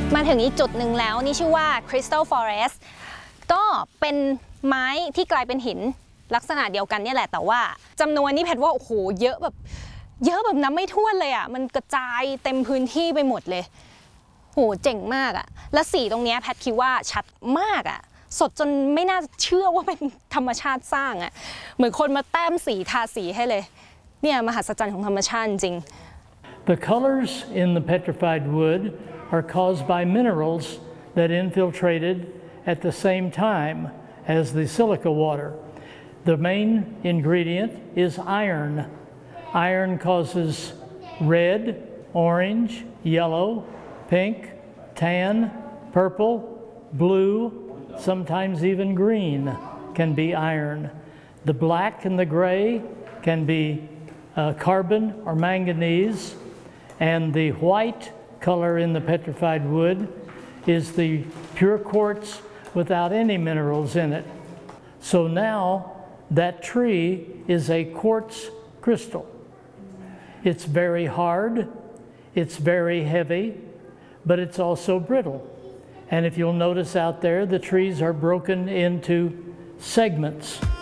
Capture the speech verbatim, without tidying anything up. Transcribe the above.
มาถึงอีกจุดหนึ่งแล้วนี่ชื่อว่า Crystal Forest ก็เป็นไม้ที่กลายเป็นหินลักษณะเดียวกันเนี่ยแหละแต่ว่าจำนวนนี่แพทว่าโอ้โหเยอะแบบเยอะแบบนับไม่ถ้วนเลยอ่ะมันกระจายเต็มพื้นที่ไปหมดเลยโหเจ๋งมากอ่ะและสีตรงนี้แพทคิดว่าชัดมากอ่ะสดจนไม่น่าเชื่อว่าเป็นธรรมชาติสร้างอ่ะเหมือนคนมาแต้มสีทาสีให้เลยเนี่ยมหัศจรรย์ของธรรมชาติจริง The colors in the petrified wood are caused by minerals that infiltrated at the same time as the silica water. The main ingredient is iron. Iron causes red, orange, yellow, pink, tan, purple, blue, sometimes even green can be iron. The black and the gray can be uh, carbon or manganese, and the white color in the petrified wood is the pure quartz without any minerals in it. So now that tree is a quartz crystal. It's very hard, it's very heavy, but it's also brittle. And if you'll notice out there, the trees are broken into segments.